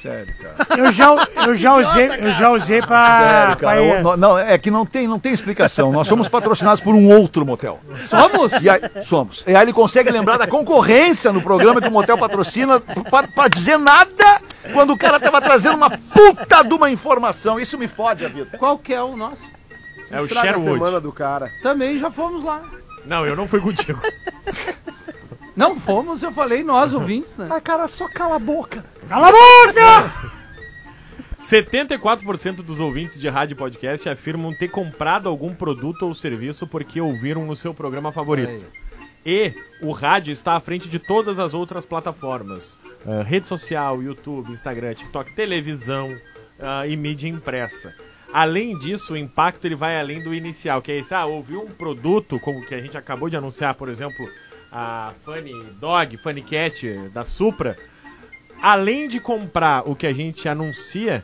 Sério, cara. Eu já usei pra... Sério, cara. Não, é que não tem explicação. Nós somos patrocinados por um outro motel. Somos? Somos. E aí ele consegue lembrar da concorrência no programa que o motel patrocina pra dizer nada quando o cara tava trazendo uma puta de uma informação. Isso me fode a vida. Qual que é o nosso? É o Sherwood. Semana do cara. Também já fomos lá. Não, eu não fui contigo. Não fomos, eu falei nós ouvintes, né? Ah, cara, só cala a boca. Cala a boca! 74% dos ouvintes de rádio e podcast afirmam ter comprado algum produto ou serviço porque ouviram no seu programa favorito. E o rádio está à frente de todas as outras plataformas. Rede social, YouTube, Instagram, TikTok, televisão e mídia impressa. Além disso, o impacto ele vai além do inicial, que é esse, ouviu um produto, como que a gente acabou de anunciar, por exemplo, a Funny Cat da Supra. Além de comprar o que a gente anuncia,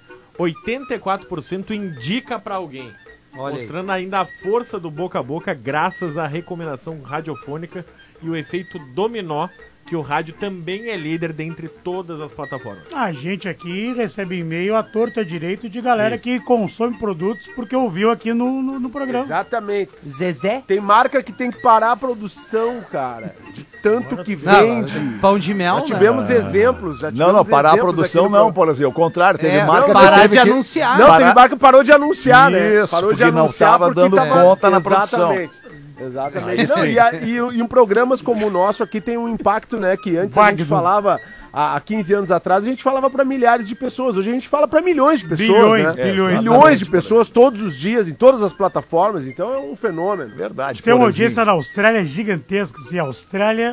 84% indica para alguém. Olha mostrando ainda a força do boca a boca graças à recomendação radiofônica e o efeito dominó que o rádio também é líder dentre todas as plataformas. A gente aqui recebe e-mail à torta direito de galera que consome produtos porque ouviu aqui no programa. Exatamente. Zezé? Tem marca que tem que parar a produção, cara. De tanto que vende. Pão de mel, já tivemos exemplos. Parar a produção não, por exemplo. Ao contrário, teve marca parar que de anunciar. Não, teve marca que parou de anunciar, né? Isso, parou de porque anunciar não estava dando conta na produção. Exatamente. Não, e em programas como o nosso aqui tem um impacto, né? Que antes a gente falava, há 15 anos atrás, a gente falava para milhares de pessoas. Hoje a gente fala para milhões de pessoas, bilhões de pessoas todos os dias, em todas as plataformas. Então é um fenômeno. Verdade. Tem uma audiência na Austrália gigantesca, assim, Austrália,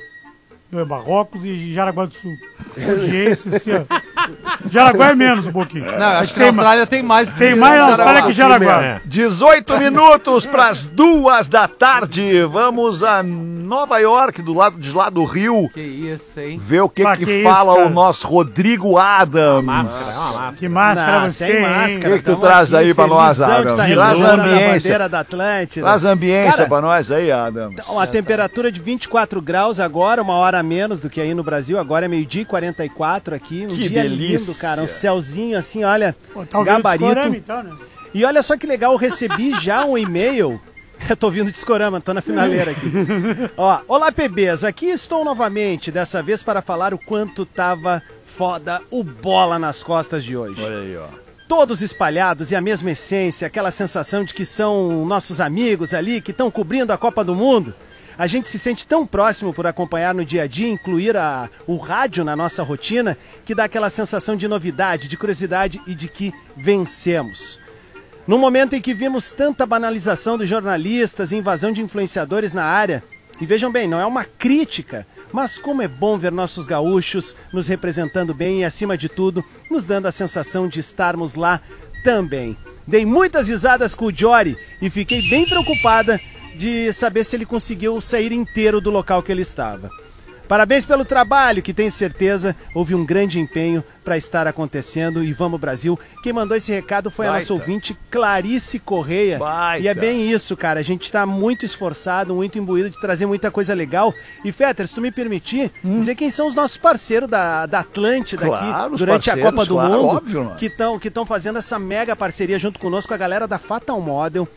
Marrocos e Jaraguá do Sul. Audiência, assim, ó. Jaraguá é menos um pouquinho. Não, acho que na Austrália tem mais. Tem mais na Austrália que Jaraguá. 18 minutos para as 2 da tarde. Vamos a Nova York, do lado de lá do Rio. Que isso, hein? Ver o que fala o nosso Rodrigo Adams. Máscara. Que máscara você, sem máscara. O que tu traz daí para nós, Adams? Traz a ambiência da Atlântida. Traz a ambiência para nós aí, Adams. Uma temperatura de 24 graus agora, uma hora a menos do que aí no Brasil. Agora é meio-dia e 44 aqui. Um dia lindo, cara. Um céuzinho assim, olha, gabarito. Então, né? E olha só que legal, eu recebi já um e-mail. Eu tô vindo de Discorama, tô na finaleira aqui. Ó, olá, PBs, aqui estou novamente, dessa vez para falar o quanto tava foda o bola nas costas de hoje. Olha aí, ó. Todos espalhados e a mesma essência, aquela sensação de que são nossos amigos ali, que estão cobrindo a Copa do Mundo. A gente se sente tão próximo por acompanhar no dia a dia, incluir o rádio na nossa rotina, que dá aquela sensação de novidade, de curiosidade e de que vencemos. No momento em que vimos tanta banalização dos jornalistas e invasão de influenciadores na área, e vejam bem, não é uma crítica, mas como é bom ver nossos gaúchos nos representando bem e, acima de tudo, nos dando a sensação de estarmos lá também. Dei muitas risadas com o Jory e fiquei bem preocupada de saber se ele conseguiu sair inteiro do local que ele estava. Parabéns pelo trabalho, que tenho certeza houve um grande empenho para estar acontecendo. E vamos, Brasil. Quem mandou esse recado foi a nossa ouvinte Clarice Correia. E é bem isso, cara. A gente está muito esforçado, muito imbuído de trazer muita coisa legal. E, Fetter, se tu me permitir, dizer quem são os nossos parceiros da Atlântida aqui durante a Copa do Mundo, óbvio, que estão fazendo essa mega parceria junto conosco, a galera da Fatal Model,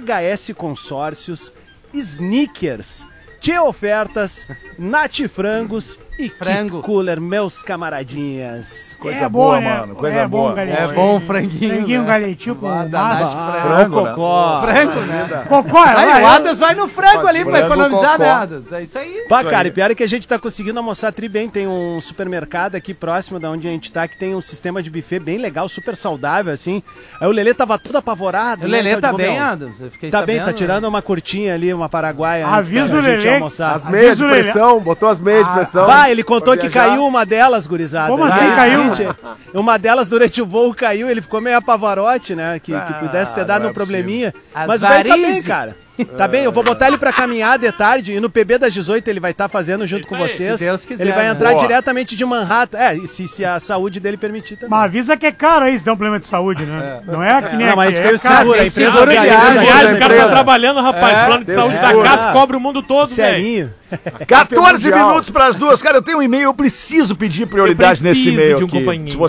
HS Consórcios, Sneakers, Tchê Ofertas, Nati Frangos e Keep Cooler, meus camaradinhas. Coisa boa, mano. Coisa boa. É bom o franguinho. Franguinho, galetinho com massa. Frango, cocó. Frango, né? Cocó, aí o Adams vai no frango ali pra economizar, né, Adams? É isso aí. Pá, cara, e pior é que a gente tá conseguindo almoçar tri bem. Tem um supermercado aqui próximo da onde a gente tá, que tem um sistema de buffet bem legal, super saudável, assim. Aí o Lelê tava todo apavorado. O Lelê tá bem, Adams? Eu fiquei tá sabendo, bem, tá tirando uma curtinha ali, uma paraguaia. Avisa o Lelê. As meias de pressão, botou as meias de pressão. Vai, ele contou que caiu uma delas, gurizada. Como assim caiu? Uma delas durante o voo caiu, ele ficou meio apavarote, né? Que pudesse ter dado um probleminha. Mas vai tá bem, cara. Tá bem, eu vou botar ele pra caminhar de tarde e no PB das 18 ele vai estar fazendo junto com vocês. Se Deus quiser, ele vai né? entrar diretamente de Manhattan. E se a saúde dele permitir também. Mas avisa que é caro aí se der um problema de saúde, né? Não é que nem não, mas a gente tem o caro. seguro, a empresa organiza. O cara tá trabalhando, rapaz. Plano de saúde da CAF cobre o mundo todo, velho. Serinho. 14 minutos para as 2. Cara, eu tenho um e-mail, eu preciso pedir prioridade nesse e-mail de um aqui. companheiro. Se